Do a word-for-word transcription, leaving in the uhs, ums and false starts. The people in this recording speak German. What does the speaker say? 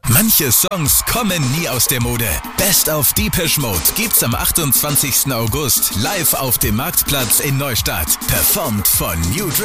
Manche Songs kommen nie aus der Mode. Best of Depeche Mode gibt's am achtundzwanzigsten August live auf dem Marktplatz in Neustadt. Performt von New Dress.